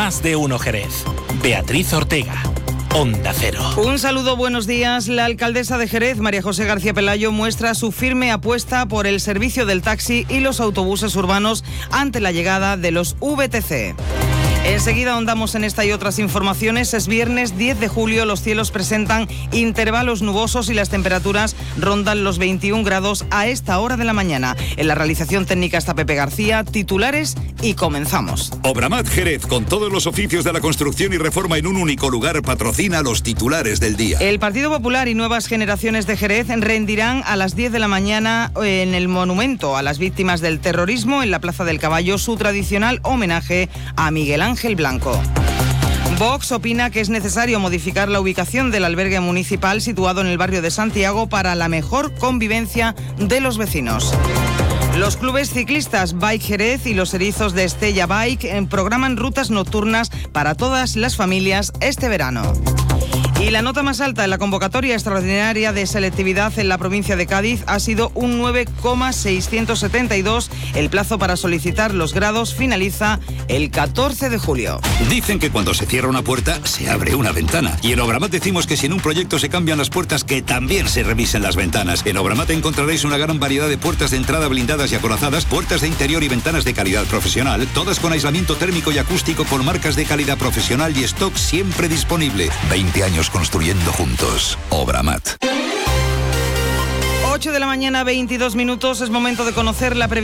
Más de Uno Jerez. Beatriz Ortega. Onda Cero. Un saludo, buenos días. La alcaldesa de Jerez, María José García Pelayo, muestra su firme apuesta por el servicio del taxi y los autobuses urbanos ante la llegada de los VTC. Enseguida ahondamos en esta y otras informaciones. Es viernes 10 de julio, los cielos presentan intervalos nubosos y las temperaturas rondan los 21 grados a esta hora de la mañana. En la realización técnica está Pepe García, titulares y comenzamos. Obramat Jerez, con todos los oficios de la construcción y reforma en un único lugar, patrocina los titulares del día. El Partido Popular y Nuevas Generaciones de Jerez rendirán a las 10 de la mañana en el monumento a las víctimas del terrorismo en la Plaza del Caballo su tradicional homenaje a Miguel Ángel Blanco. Vox opina que es necesario modificar la ubicación del albergue municipal situado en el barrio de Santiago para la mejor convivencia de los vecinos. Los clubes ciclistas Bike Jerez y los Erizos de Estella Bike programan rutas nocturnas para todas las familias este verano. Y la nota más alta en la convocatoria extraordinaria de selectividad en la provincia de Cádiz ha sido un 9,672. El plazo para solicitar los grados finaliza el 14 de julio. Dicen que cuando se cierra una puerta, se abre una ventana. Y en Obramat decimos que si en un proyecto se cambian las puertas, que también se revisen las ventanas. En Obramat encontraréis una gran variedad de puertas de entrada blindadas y acorazadas, puertas de interior y ventanas de calidad profesional, todas con aislamiento térmico y acústico con marcas de calidad profesional y stock siempre disponible. 20 años construyendo juntos. Obramat. 8 de la mañana, 22 minutos. Es momento de conocer la previsión